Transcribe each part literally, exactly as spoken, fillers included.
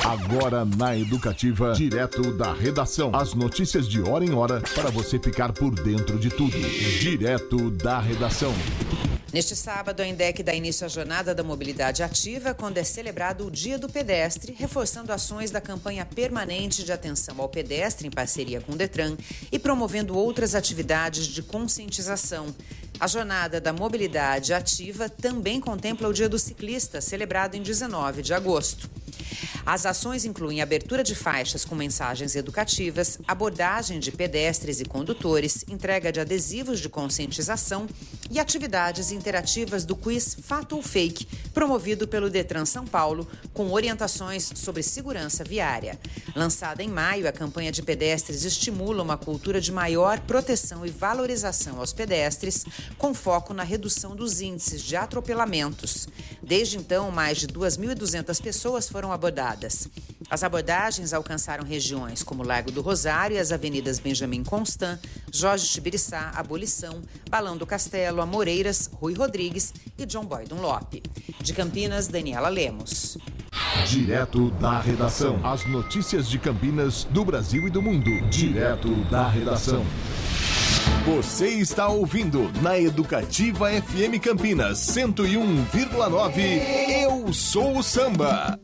Agora na Educativa, direto da redação. As notícias de hora em hora para você ficar por dentro de tudo. Direto da redação. Neste sábado, a INDEC dá início à Jornada da Mobilidade Ativa, quando é celebrado o Dia do Pedestre, reforçando ações da campanha permanente de atenção ao pedestre em parceria com o Detran e promovendo outras atividades de conscientização. A Jornada da Mobilidade Ativa também contempla o Dia do Ciclista, celebrado em dezenove de agosto. As ações incluem abertura de faixas com mensagens educativas, abordagem de pedestres e condutores, entrega de adesivos de conscientização e atividades interativas do quiz Fato ou Fake, promovido pelo Detran São Paulo, com orientações sobre segurança viária. Lançada em maio, a campanha de pedestres estimula uma cultura de maior proteção e valorização aos pedestres, com foco na redução dos índices de atropelamentos. Desde então, mais de duas mil e duzentas pessoas foram abordadas. As abordagens alcançaram regiões como Largo do Rosário e as avenidas Benjamin Constant, Jorge Tibiriçá, Abolição, Balão do Castelo, Amoreiras, Rui Rodrigues e John Boy Dunlop. De Campinas, Daniela Lemos. Direto da redação. As notícias de Campinas, do Brasil e do mundo. Direto da redação. Você está ouvindo na Educativa F M Campinas cento e um vírgula nove. Eu sou o Samba.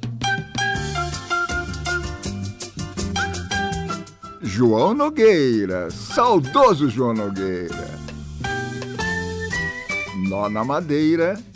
João Nogueira, saudoso João Nogueira. Nó na madeira